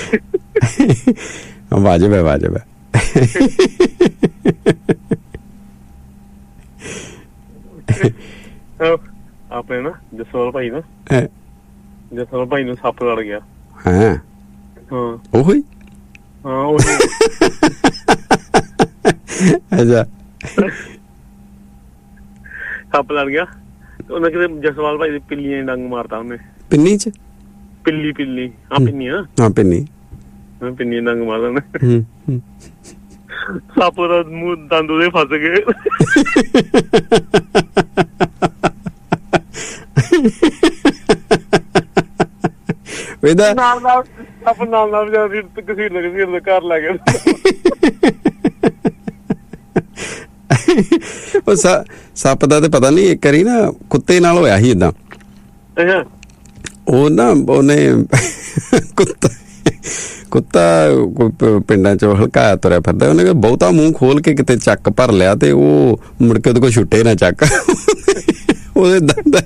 ਵਾਜਬ ਹੈ, ਵਾਜਬ ਹੈ। ਆਪਣੇ ਨਾ ਜਸਵਾਲ ਭਾਈ ਨੂੰ ਸੱਪ ਲੜ ਗਿਆ। ਹਾਂ ਉਹੀ ਅੱਛਾ ਸੱਪ ਲੜ ਗਿਆ। ਉਹਨੇ ਕਿਤੇ ਜਸਵਾਲ ਭਾਈ ਦੀ ਪਿੱਲੀਆਂ ਡੰਗ ਮਾਰਤਾ ਉਹਨੇ। ਪਿੰਨੀ ਚ ਪਿੰਨੀ ਪਿੰਨੀ ਡੰਗ ਮਾਰਦਾ ਉਹਨੇ। ਸੱਪ ਦਾ ਮੂੰਹ ਦੰਦ ਉਹਦੇ ਫਸ ਗਏ। ਸੱਪ ਦਾ ਤੇ ਪਤਾ ਨੀ, ਇੱਕ ਵਾਰੀ ਨਾ ਕੁੱਤੇ ਨਾਲ ਹੋਇਆ ਸੀ ਏਦਾਂ। ਉਹ ਨਾ ਉਹਨੇ ਕੁੱਤਾ ਪਿੰਡਾਂ ਚ ਹਲਕਾਇਆ ਤੁਰਿਆ ਫਿਰਦਾ, ਉਹਨੇ ਬਹੁਤਾ ਮੂੰਹ ਖੋਲ ਕੇ ਕਿਤੇ ਚੱਕ ਭਰ ਲਿਆ ਤੇ ਉਹ ਮੁੜ ਕੇ ਉਹਦੇ ਕੋਲ ਛੁੱਟੇ ਨਾ ਚੱਕ। ਉਹਦੇ ਦੰਦ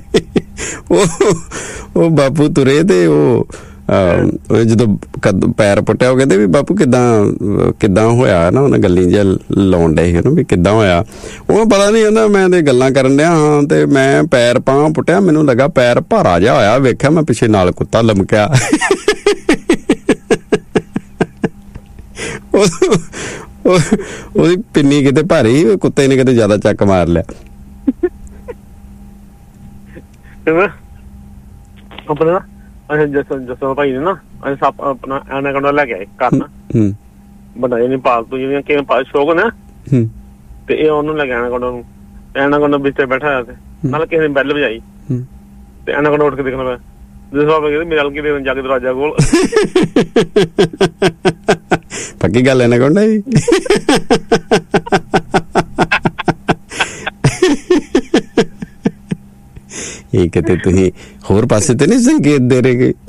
ਉਹ ਬਾਪੂ ਤੁਰੇ ਤੇ ਉਹ ਜਦੋਂ ਪੈਰ ਪੁੱਟਿਆ, ਉਹ ਕਹਿੰਦੇ ਵੀ ਬਾਪੂ ਕਿੱਦਾਂ ਹੋਇਆ ਨਾ। ਉਹਨੇ ਗੱਲੀ ਜਿਹਾ ਲਾਉਣ ਡਏ ਸੀ ਵੀ ਕਿੱਦਾਂ ਹੋਇਆ। ਉਹ ਪਤਾ ਨੀ ਕਹਿੰਦਾ ਮੈਂ ਤੇ ਗੱਲਾਂ ਕਰਨ ਡਿਆ ਹਾਂ ਤੇ ਮੈਂ ਪੈਰ ਪਾਂ ਪੁੱਟਿਆ, ਮੈਨੂੰ ਲੱਗਾ ਪੈਰ ਭਾਰਾ ਜਿਹਾ ਹੋਇਆ, ਵੇਖਿਆ ਮੈਂ ਪਿੱਛੇ ਨਾਲ ਕੁੱਤਾ ਲਮਕਿਆ। ਉਹਦੀ ਪਿੰਨੀ ਕਿਤੇ ਭਾਰੀ, ਕੁੱਤੇ ਨੇ ਕਿਤੇ ਜ਼ਿਆਦਾ ਚੱਕ ਮਾਰ ਲਿਆ। ਆਪਣਾ ਜਸਵਾਲ ਭਾਈ ਨੇ ਨਾ ਸੱਪ ਆਪਣਾ ਐਨਾਕੋਂਡਾ ਲੈ ਕੇ ਆਏ ਘਰ ਨਾ, ਵੱਡਾ ਜਿਹੀ ਪਾਲਤੂ ਜਿਹੜੀਆਂ ਕਿ ਸ਼ੌਕ ਨਾ, ਤੇ ਇਹ ਉਹਨੂੰ ਲੈ ਕੇ ਐਨਾਕੋਂਡਾ ਨੂੰ। ਐਨਾਕੋਂਡਾ ਵਿੱਚ ਬੈਠਾ ਹੋਇਆ ਤੇ ਨਾਲ ਕਿਸੇ ਨੇ ਬੈਲ ਵਜਾਈ ਤੇ ਐਨਾਕੋਂਡਾ ਉੱਠ ਕੇ ਦੇਖਣਾ ਪਿਆ। ਜਸਵਾਲ ਭਾਈ ਕਹਿੰਦੇ ਮੇਰੇ ਹਲਕੀ ਦੇ ਜਾ ਕੇ ਦਰਵਾਜ਼ਾ ਕੋਲ। ਪੱਕੀ ਗੱਲ ਐਨਾਕੋਂਡਾ ਜੀ। ਇਹ ਕਿਤੇ ਤੁਸੀਂ ਹੋਰ ਪਾਸੇ ਤੇ ਨਹੀਂ ਸੰਕੇਤ ਦੇ ਰਹੇ ਗਏ।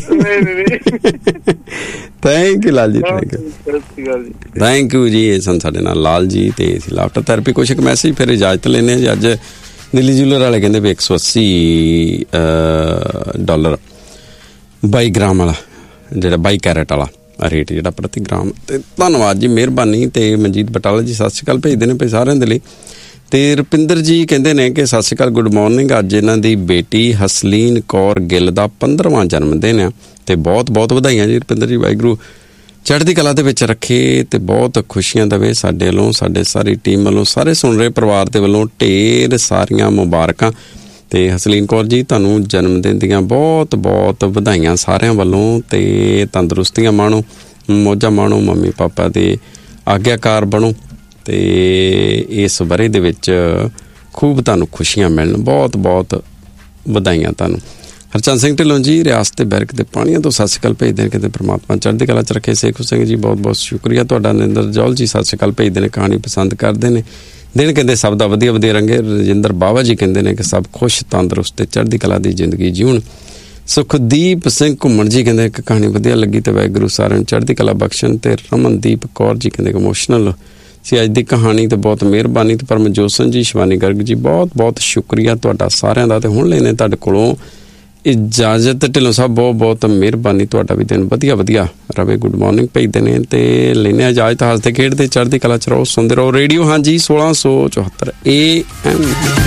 Thank you Lal ji, thank you ਜੀ। ਇਹ ਸਨ ਸਾਡੇ ਨਾਲ ਲਾਲ ਜੀ ਤੇ ਲਾਫਟਰ ਥੈਰੇਪੀ। ਕੁਛ ਇੱਕ ਮੈਸੇਜ ਫਿਰ ਇਜਾਜ਼ਤ ਲੈਂਦੇ ਹਾਂ ਜੀ। ਅੱਜ ਦਿੱਲੀ ਜੂਲਰ ਵਾਲੇ ਕਹਿੰਦੇ ਵੀ $180 22 ਗ੍ਰਾਮ ਵਾਲਾ ਜਿਹੜਾ 22 ਕੈਰਟ ਵਾਲਾ ਰੇਟ ਜਿਹੜਾ ਪ੍ਰਤੀ ਗ੍ਰਾਮ। ਤੇ ਧੰਨਵਾਦ ਜੀ, ਮਿਹਰਬਾਨੀ। ਤੇ ਮਨਜੀਤ ਬਟਾਲਾ ਜੀ ਸਤਿ ਸ਼੍ਰੀ ਅਕਾਲ ਭੇਜਦੇ ਨੇ ਭਾਈ ਸਾਰਿਆਂ ਦੇ ਲਈ। ਤੇ ਰੁਪਿੰਦਰ ਜੀ ਕਹਿੰਦੇ ਨੇ ਕਿ ਸਤਿ ਸ਼੍ਰੀ ਅਕਾਲ, ਗੁੱਡ ਮੋਰਨਿੰਗ। ਅੱਜ ਇਹਨਾਂ ਦੀ ਬੇਟੀ ਹਸਲੀਨ ਕੌਰ ਗਿੱਲ ਦਾ 15ਵਾਂ ਜਨਮ ਦਿਨ ਆ ਤੇ ਬਹੁਤ ਬਹੁਤ ਵਧਾਈਆਂ ਜੀ ਰੁਪਿੰਦਰ ਜੀ। ਵਾਹਿਗੁਰੂ ਚੜ੍ਹਦੀ ਕਲਾ ਦੇ ਵਿੱਚ ਰੱਖੇ ਤੇ ਬਹੁਤ ਖੁਸ਼ੀਆਂ ਦੇਵੇ। ਸਾਡੇ ਵੱਲੋਂ, ਸਾਡੇ ਸਾਰੀ ਟੀਮ ਵੱਲੋਂ, ਸਾਰੇ ਸੁਣ ਰਹੇ ਪਰਿਵਾਰ ਦੇ ਵੱਲੋਂ ਢੇਰ ਸਾਰੀਆਂ ਮੁਬਾਰਕਾਂ। ਤੇ ਹਸਲੀਨ ਕੌਰ ਜੀ ਤੁਹਾਨੂੰ ਜਨਮ ਦਿਨ ਦੀਆਂ ਬਹੁਤ ਬਹੁਤ ਵਧਾਈਆਂ ਸਾਰਿਆਂ ਵੱਲੋਂ। ਤੇ ਤੰਦਰੁਸਤੀਆਂ ਮਾਣੋ, ਮੌਜਾਂ ਮਾਣੋ, ਮੰਮੀ ਪਾਪਾ ਦੇ ਆਗਿਆਕਾਰ ਬਣੋ ਤੇ ਇਸ ਵਰ੍ਹੇ ਦੇ ਵਿੱਚ ਖੂਬ ਤੁਹਾਨੂੰ ਖੁਸ਼ੀਆਂ ਮਿਲਣ। ਬਹੁਤ ਬਹੁਤ ਵਧਾਈਆਂ ਤੁਹਾਨੂੰ। ਹਰਚੰਦ ਸਿੰਘ ਢਿੱਲੋਂ ਜੀ ਰਿਆਸਤ ਬੈਰਕ ਦੇ ਪਾਣੀਆਂ ਤੋਂ ਸਤਿ ਸ਼੍ਰੀ ਅਕਾਲ ਭੇਜਦੇ ਨੇ, ਕਿਤੇ ਪਰਮਾਤਮਾ ਚੜ੍ਹਦੀ ਕਲਾ 'ਚ ਰੱਖੇ। ਸੇਖੂ ਸਿੰਘ ਜੀ ਬਹੁਤ ਬਹੁਤ ਸ਼ੁਕਰੀਆ ਤੁਹਾਡਾ। ਨਿੰਦਰ ਜੌਲ ਜੀ ਸਤਿ ਸ਼੍ਰੀ ਅਕਾਲ ਭੇਜਦੇ ਨੇ, ਕਹਾਣੀ ਪਸੰਦ ਕਰਦੇ ਨੇ। ਦਿਨ ਕਹਿੰਦੇ ਸਭ ਦਾ ਵਧੀਆ ਵਧੀਆ ਰੰਗੇ। ਰਜਿੰਦਰ ਬਾਵਾ ਜੀ ਕਹਿੰਦੇ ਨੇ ਕਿ ਸਭ ਖੁਸ਼ ਤੰਦਰੁਸਤ ਤੇ ਚੜ੍ਹਦੀ ਕਲਾ ਦੀ ਜ਼ਿੰਦਗੀ ਜਿਉਣ। ਸੁਖਦੀਪ ਸਿੰਘ ਘੁੰਮਣ ਜੀ ਕਹਿੰਦੇ ਇੱਕ ਕਹਾਣੀ ਵਧੀਆ ਲੱਗੀ ਤੇ ਵਾਹਿਗੁਰੂ ਸਾਰਿਆਂ ਨੂੰ ਚੜ੍ਹਦੀ ਕਲਾ ਬਖਸ਼ਣ। ਤੇ ਰਮਨਦੀਪ ਕੌਰ ਜੀ ਕਹਿੰਦੇ ਇਮੋਸ਼ਨਲ ਸੀ ਅੱਜ ਦੀ ਕਹਾਣੀ ਤੇ ਬਹੁਤ ਮਿਹਰਬਾਨੀ। ਤੇ ਪਰਮਜੋਤ ਸਿੰਘ ਜੀ, ਸ਼ਿਵਾਨੀ ਗਰਗ ਜੀ ਬਹੁਤ ਬਹੁਤ ਸ਼ੁਕਰੀਆ ਤੁਹਾਡਾ ਸਾਰਿਆਂ ਦਾ। ਤੇ ਹੁਣ ਲੈਣੇ ਤੁਹਾਡੇ ਕੋਲੋਂ ਇਜਾਜ਼ਤ। ਢਿੱਲੋਂ ਸਾਹਿਬ ਬਹੁਤ ਬਹੁਤ ਮਿਹਰਬਾਨੀ, ਤੁਹਾਡਾ ਵੀ ਦਿਨ ਵਧੀਆ ਵਧੀਆ ਰਵੇ। ਗੁੱਡ ਮਾਰਨਿੰਗ ਭੇਜਦੇ ਨੇ ਤੇ ਲੈਣੇ ਇਜਾਜ਼ਤ। ਹੱਸਦੇ ਖੇਡਦੇ ਚੜ੍ਹਦੀ ਕਲਾ 'ਚ ਰਹੋ, ਸੁਣਦੇ ਰਹੋ ਰੇਡੀਓ ਹਾਂਜੀ 1674 AM।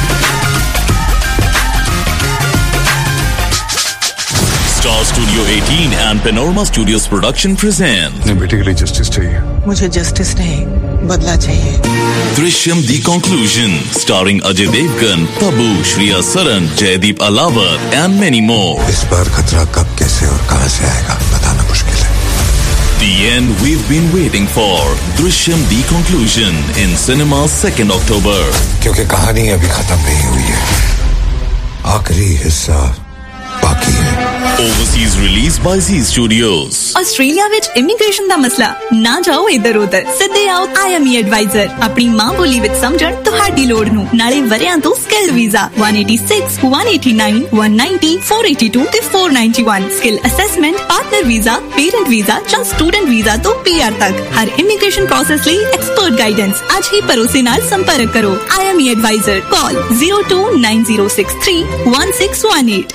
Star Studio 18 and Panorama Studios Production present। बेटे के लिए जस्टिस चाहिए। मुझे जस्टिस नहीं, बदला चाहिए। Drishyam The Conclusion starring Ajay Devgan, Tabu, Shriya Saran, Jaideep Alawar and many more। इस बार खतरा कब, कैसे और कहां से आएगा बताना मुश्किल है। The end we've been waiting for। Drishyam The Conclusion in cinemas 2nd October। क्योंकि कहानी अभी खत्म नहीं हुई है, आखिरी हिस्सा बाकी है। Overseas release by Z Studios। Australia ਵਿੱਚ ਇਮੀਗ੍ਰੇਸ਼ਨ ਦਾ ਮਸਲਾ ਨਾ ਜਾਓ ਇੱਧਰ ਉੱਧਰ, ਸਿੱਧੇ ਆਓ IME ਐਡਵਾਈਜ਼ਰ। ਆਪਣੀ ਮਾਂ ਬੋਲੀ ਵਿੱਚ ਸਮਝਣ ਤੁਹਾਡੀ ਲੋੜ ਨੂੰ, ਨਾਲੇ ਵਰਿਆਂ ਤੋਂ ਸਕਿੱਲ ਵੀਜ਼ਾ 186, 189, 190, 482 ਤੇ 491 skill assessment, partner visa, parent visa ਜਾਂ ਸਟੂਡੈਂਟ ਵੀਜ਼ਾ ਤੋਂ PR ਤੱਕ ਹਰ ਇਮੀਗ੍ਰੇਸ਼ਨ ਪ੍ਰੋਸੈਸ ਲਈ ਐਕਸਪਰਟ ਗਾਈਡੈਂਸ। ਅੱਜ ਹੀ ਭਰੋਸੇ ਨਾਲ ਸੰਪਰਕ ਕਰੋ IME ਐਡਵਾਈਜ਼ਰ। ਕਾਲ 0290631618। ਹੁਣ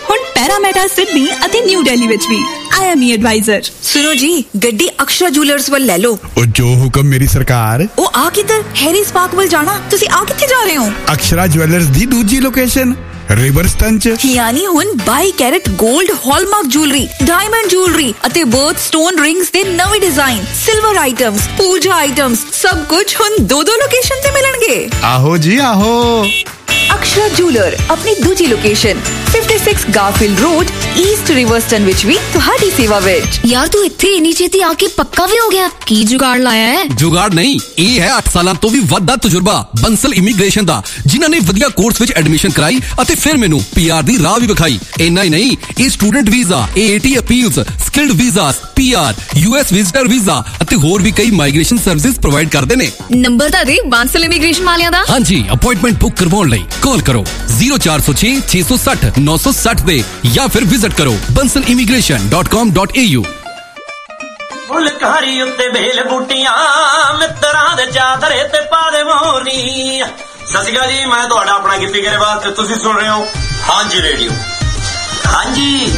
ਪੈਰਾਮੈਟਾ ਸਿਡਨੀ ਅਤੇ ਨਿਊ ਦਿੱਲੀ ਵਿੱਚ ਵੀ। IME advisor. ਸੁਣੋ ਜੀ, ਗੱਡੀ ਅਕਸ਼ਰਾ ਜੁਐਲਰਸ ਵੱਲ ਲੈ ਲਓ। ਉਹ ਜੋ ਹੁਕਮ ਮੇਰੀ ਸਰਕਾਰ। ਉਹ ਆ ਕਿੱਧਰ? ਹੈਰੀ ਸਪਾਰਕ ਵੱਲ ਜਾਣਾ। ਤੁਸੀਂ ਆ ਕਿੱਥੇ ਜਾ ਰਹੇ ਹੋ? ਅਕਸ਼ਰਾ ਜੁਐਲਰਸ ਦੀ ਦੂਜੀ ਲੋਕੇਸ਼ਨ ਰਿਵਰਸਟਨ ਚ। ਯਾਨੀ ਹੁਣ 22 ਕੈਰਟ 골ਡ ਹਾਲਮਾਰਕ ਜੁਐਲਰੀ, ਡਾਇਮੰਡ ਜੁਐਲਰੀ ਅਤੇ ਬਰਥ ਸਟੋਨ ਰਿੰਗਸ ਦੇ ਨਵੇਂ ਡਿਜ਼ਾਈਨ, ਸਿਲਵਰ ਆਈਟਮਸ, ਪੂਜਾ ਆਈਟਮਸ, ਸਭ ਕੁਝ ਹੁਣ ਦੋ ਲੋਕੇਸ਼ਨ ਤੇ ਮਿਲਣਗੇ। ਆਹੋ ਜੀ ਆਹੋ। ਅਕਸ਼ਰਾ ਜੁਐਲਰ ਆਪਣੀ ਦੂਜੀ ਲੋਕੇਸ਼ਨ 56 ਗਾਰਫੀਲਡ ਰੋਡ, ਈਸਟ ਰਿਵਰਸਟਨ ਵਿੱਚ ਵੀ ਤੁਹਾਡੀ ਸੇਵਾ ਵਿੱਚ। ਯਾਰ ਤੂੰ ਇੱਥੇ ਇੰਨੀ ਛੇਤੀ ਆ ਕੇ ਪੱਕਾ ਵੀ ਹੋ ਗਿਆ? ਕੀ ਜੁਗਾੜ ਲਾਇਆ ਹੈ? ਜੁਗਾੜ ਨਹੀਂ, ਇਹ ਹੈ 8 ਸਾਲਾਂ ਤੋਂ ਵੀ ਵੱਧ ਦਾ ਤਜਰਬਾ ਬੰਸਲ ਇਮੀਗ੍ਰੇਸ਼ਨ ਦਾ, ਜਿਨ੍ਹਾਂ ਨੇ ਵਧੀਆ ਕੋਰਸ ਵਿੱਚ ਐਡਮਿਸ਼ਨ ਕਰਾਈ ਅਤੇ ਫਿਰ ਮੈਨੂੰ PR ਦੀ ਰਾਹ ਵੀ ਵਿਖਾਈ। ਇੰਨਾ ਹੀ ਨਹੀਂ, ਇਹ student visa, AAT appeals, skilled visas, PR, US visitor visa ਅਤੇ ਹੋਰ ਵੀ ਕਈ ਮਾਈਗ੍ਰੇਸ਼ਨ ਸਰਵਿਸਿਜ਼ ਪ੍ਰੋਵਾਈਡ ਕਰਦੇ ਨੇ। ਨੰਬਰ ਤਾਂ ਦੇ ਬੰਸਲ ਇਮੀਗ੍ਰੇਸ਼ਨ ਵਾਲਿਆਂ ਦਾ। ਹਾਂਜੀ, ਅਪਾਇੰਟਮੈਂਟ ਬੁੱਕ ਕਰਵਾਉਣ ਲਈ ਕਾਲ ਕਰੋ 0406 660 960 ਦੇ ਜਾਂ ਫਿਰ ਵਿਜ਼ਿਟ ਕਰੋ bansalimigration.com.au। ਫੁਲਕਾਰੀ ਉੱਤੇ ਬੇਲ ਬੂਟੀਆਂ, ਮਿੱਤਰਾਂ ਦੇ ਚਾਦਰੇ ਤੇ ਪਾ ਦੇ ਮੋਰਨੀ। ਸਤਿ ਸ਼੍ਰੀ ਅਕਾਲ ਜੀ, ਮੈਂ ਤੁਹਾਡਾ ਆਪਣਾ ਗਿੱਪੀ ਗਰੇਵਾਲ ਤੇ ਤੁਸੀਂ ਸੁਣ ਰਹੇ ਹੋ ਹਾਂਜੀ ਰੇਡੀਓ। ਹਾਂਜੀ।